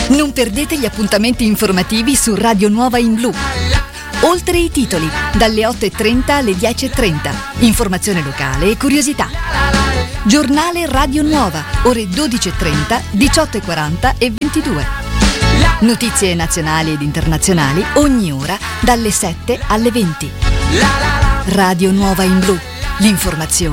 Non perdete gli appuntamenti informativi su Radio Nuova in Blu. Oltre i titoli, dalle 8:30 alle 10:30. Informazione locale e curiosità. Giornale Radio Nuova, ore 12:30, 18:40 e 22. Notizie nazionali ed internazionali ogni ora dalle 7 alle 20. Radio Nuova in Blu. L'informazione